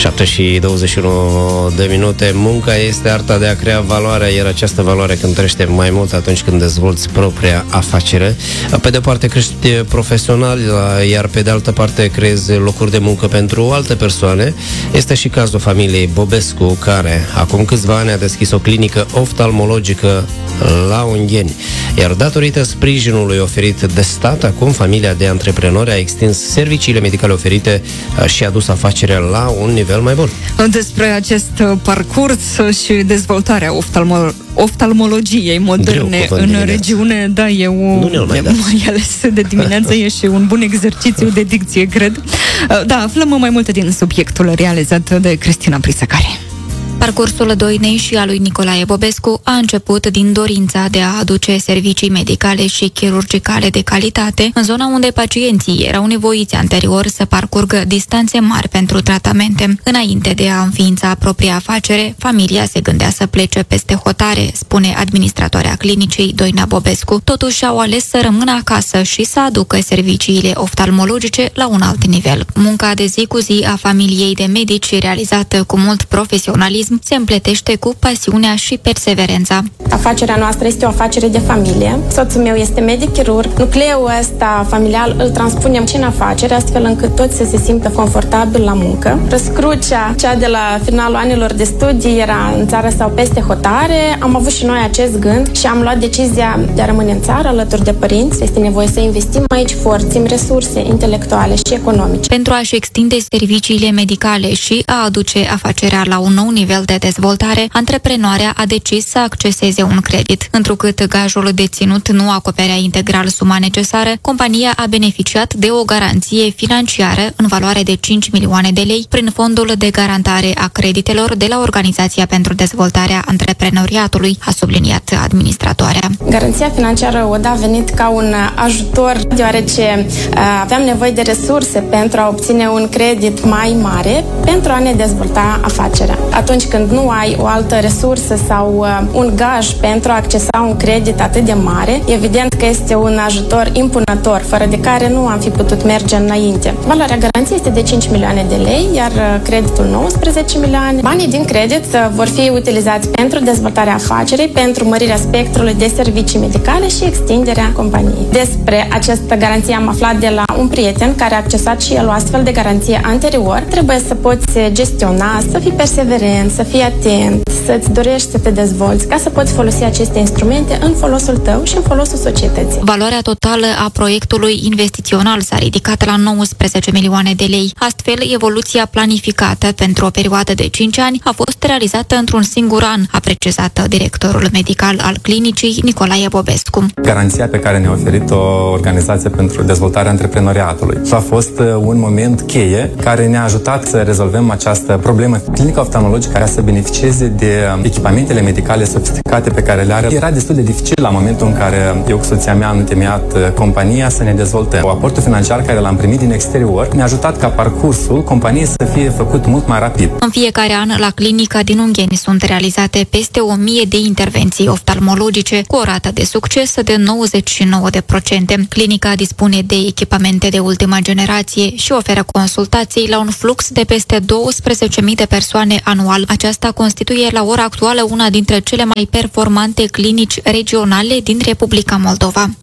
7:21 de minute. Munca este arta de a crea valoare, iar această valoare cântărește mai mult atunci când dezvolți propria afacere. Pe de o parte crești profesional, iar pe de altă parte creezi locuri de muncă pentru alte persoane. Este și cazul familiei Bobescu, care acum câțiva ani a deschis o clinică oftalmologică la Ungheni. Iar datorită sprijinului oferit de stat, acum familia de antreprenori a extins serviciile medicale oferite și a dus afacerea la un nivel mai bun. Despre acest parcurs și dezvoltarea oftalmologiei moderne în regiune, da, mai ales de dimineață e și un bun exercițiu de dicție, cred. Da, aflăm mai multe din subiectul realizat de Cristina Prisăcare. Parcursul Doinei și a lui Nicolae Bobescu a început din dorința de a aduce servicii medicale și chirurgicale de calitate în zona unde pacienții erau nevoiți anterior să parcurgă distanțe mari pentru tratamente. Înainte de a înființa propria afacere, familia se gândea să plece peste hotare, spune administratoarea clinicii Doina Bobescu. Totuși au ales să rămână acasă și să aducă serviciile oftalmologice la un alt nivel. Munca de zi cu zi a familiei de medici, realizată cu mult profesionalism, se împletește cu pasiunea și perseverența. Afacerea noastră este o afacere de familie. Soțul meu este medic chirurg. Nucleul ăsta familial îl transpunem și în afacere, astfel încât toți să se simtă confortabil la muncă. Răscrucea, cea de la finalul anilor de studii, era în țară sau peste hotare. Am avut și noi acest gând și am luat decizia de a rămâne în țară alături de părinți. Este nevoie să investim aici, forțim resurse intelectuale și economice. Pentru a-și extinde serviciile medicale și a aduce afacerea la un nou nivel de dezvoltare, antreprenoarea a decis să acceseze un credit. Întrucât gajul deținut nu acoperea integral suma necesară, compania a beneficiat de o garanție financiară în valoare de 5 milioane de lei prin fondul de garantare a creditelor de la Organizația pentru Dezvoltarea Antreprenoriatului, a subliniat administratoarea. Garanția financiară ODA a venit ca un ajutor, deoarece aveam nevoie de resurse pentru a obține un credit mai mare pentru a ne dezvolta afacerea. Atunci când nu ai o altă resursă sau un gaj pentru a accesa un credit atât de mare, evident că este un ajutor impunător, fără de care nu am fi putut merge înainte. Valoarea garanției este de 5 milioane de lei, iar creditul 19 milioane. Banii din credit vor fi utilizați pentru dezvoltarea afacerii, pentru mărirea spectrului de servicii medicale și extinderea companiei. Despre această garanție am aflat de la un prieten care a accesat și el o astfel de garanție anterior. Trebuie să poți gestiona, să fii perseverent, să fii atent, să-ți dorești să te dezvolți, ca să poți folosi aceste instrumente în folosul tău și în folosul societății. Valoarea totală a proiectului investițional s-a ridicat la 19 milioane de lei. Astfel, evoluția planificată pentru o perioadă de 5 ani a fost realizată într-un singur an, a precizat directorul medical al clinicii, Nicolae Bobescu. Garanția pe care ne-a oferit-o Organizația pentru Dezvoltarea Antreprenoriatului a fost un moment cheie care ne-a ajutat să rezolvăm această problemă. Clinica oftalmologică, care să beneficieze de echipamentele medicale sofisticate pe care le are, era destul de dificil la momentul în care eu cu soția mea am întemeiat compania să ne dezvoltăm. Aportul financiar care l-am primit din exterior ne-a ajutat ca parcursul companiei să fie făcut mult mai rapid. În fiecare an, la clinica din Ungheni sunt realizate peste 1000 de intervenții oftalmologice cu o rată de succes de 99%. Clinica dispune de echipamente de ultima generație și oferă consultații la un flux de peste 12.000 de persoane anual. Aceasta constituie la ora actuală una dintre cele mai performante clinici regionale din Republica Moldova.